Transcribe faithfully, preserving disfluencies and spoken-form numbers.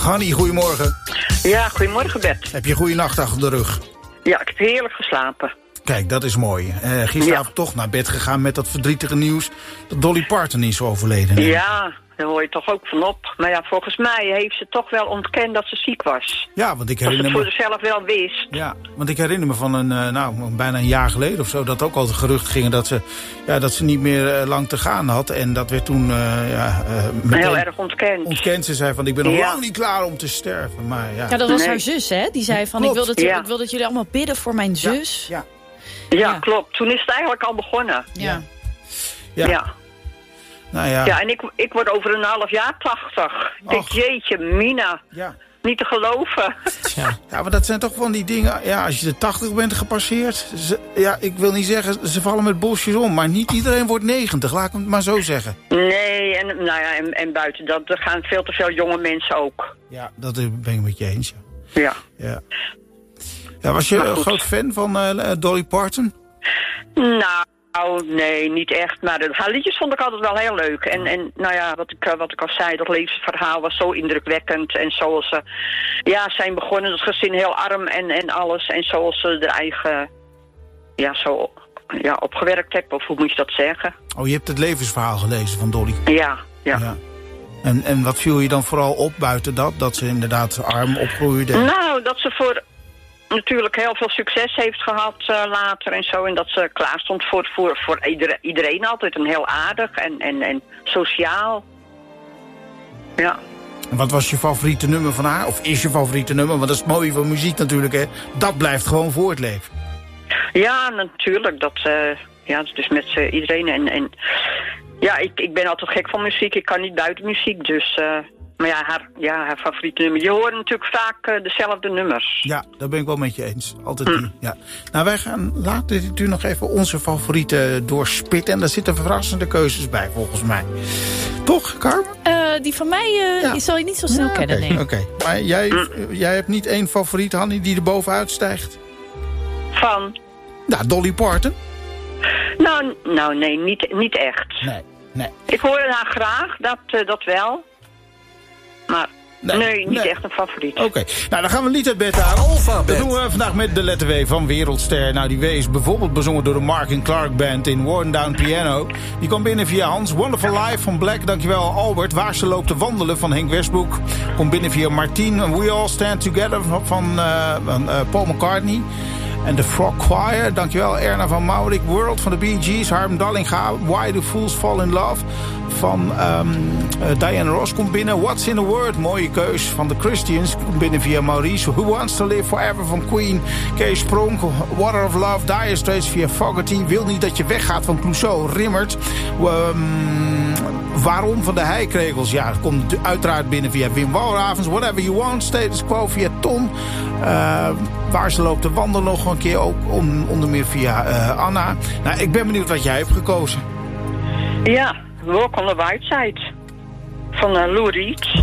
Dag Hanny, goedemorgen. Ja, goedemorgen Bert. Heb je een goede nacht achter de rug? Ja, ik heb heerlijk geslapen. Kijk, dat is mooi. Uh, gisteravond ja. toch naar bed gegaan met dat verdrietige nieuws dat Dolly Parton is overleden. Hè? Ja, daar hoor je toch ook van op. Maar ja, volgens mij heeft ze toch wel ontkend dat ze ziek was. Ja, want ik herinner me... Dat me... ze het voor zichzelf wel wist. Ja, want ik herinner me van een, uh, nou, bijna een jaar geleden of zo, dat ook al de geruchten gingen dat ze, ja, dat ze niet meer uh, lang te gaan had. En dat werd toen uh, ja, uh, meteen heel erg ontkend. Ontkend. Ze zei van, ik ben nog ja. lang niet klaar om te sterven. Maar ja, ja dat was nee. haar zus, hè? Die zei van, ik wil, dat, ja. ik wil dat jullie allemaal bidden voor mijn zus. Ja, ja. ja, ja. klopt. Toen is het eigenlijk al begonnen. Ja. Ja. ja. Nou ja. Ja, en ik, ik word over een half jaar tachtig. Ik denk, jeetje, Mina. Ja. Niet te geloven. Ja. ja, maar dat zijn toch van die dingen... Ja, als je de tachtig bent gepasseerd... Ze, ja, ik wil niet zeggen, ze vallen met bosjes om. Maar niet iedereen wordt negentig, laat ik het maar zo zeggen. Nee, en, nou ja, en, en buiten dat, er gaan veel te veel jonge mensen ook. Ja, dat ben ik met je eens, ja. Ja. Ja, ja was je een groot fan van uh, Dolly Parton? Nou... Nou, nee, niet echt. Maar de, haar liedjes vond ik altijd wel heel leuk. En, en nou ja, wat ik, wat ik al zei, dat levensverhaal was zo indrukwekkend. En zoals ze ja, zijn begonnen, het gezin heel arm en, en alles. En zoals ze er eigen, ja, zo ja, opgewerkt hebben, of hoe moet je dat zeggen? Oh, je hebt het levensverhaal gelezen van Dolly? Ja, ja. ja. En, en wat viel je dan vooral op buiten dat? Dat ze inderdaad arm opgroeide? Nou, dat ze voor... natuurlijk heel veel succes heeft gehad uh, later en zo. En dat ze klaar stond voor, voor, voor iedereen, iedereen altijd. En heel aardig en, en, en sociaal. Ja. En wat was je favoriete nummer van haar? Of is je favoriete nummer? Want dat is het mooie van muziek natuurlijk, hè. Dat blijft gewoon voortleven. Ja, natuurlijk. Dat, uh, ja, dus met uh, iedereen. En, en ja, ik, ik ben altijd gek van muziek. Ik kan niet buiten muziek, dus... Uh, Maar ja haar, ja, haar favoriete nummer. Je hoort natuurlijk vaak uh, dezelfde nummers. Ja, daar ben ik wel met je eens. Altijd die, mm. ja. Nou, wij gaan later nu nog even onze favorieten doorspitten. En daar zitten verrassende keuzes bij, volgens mij. Toch, Carmen? Uh, die van mij uh, ja. zal je niet zo snel ja, kennen, okay, nee. Oké, okay. Maar jij, mm. jij hebt niet één favoriet, Hanny, die er bovenuit stijgt? Van? Nou, Dolly Parton. Nou, nou nee, niet, niet echt. Nee, nee. Ik hoor haar graag, dat, uh, dat wel. Maar nee, nee niet nee. echt een favoriet. Oké, okay. Nou dan gaan we een lied uit bed aan. Dat doen we vandaag met de letter W van Wereldster. Nou, die W is bijvoorbeeld bezongen door de Mark and Clark Band in Worn Down Piano. Die kwam binnen via Hans. Wonderful Life van Black, dankjewel Albert. Waar ze loopt te wandelen van Henk Westbroek. Komt binnen via Martien. We All Stand Together van uh, uh, Paul McCartney. En de Frog Choir, dankjewel Erna van Maurik. World van de Bee Gees, Harm Dallinga. Why Do Fools Fall in Love van um, uh, Diana Ross komt binnen. What's in a Word, mooie keus van de Christians. Komt binnen via Maurice. Who Wants to Live Forever van Queen. Kees Sprong, Water of Love, Dire Straits via Fogerty. Wil niet dat je weggaat van Clouseau, Rimmert. Um, waarom van de Heikregels? Ja, het komt uiteraard binnen via Wim Walravens. Whatever You Want, Status Quo via Tom. Uh, waar ze loopt te wandelen nog een keer, ook on, onder meer via uh, Anna. Nou, ik ben benieuwd wat jij hebt gekozen. Ja, Walk on the White Side van uh, Lou Reed.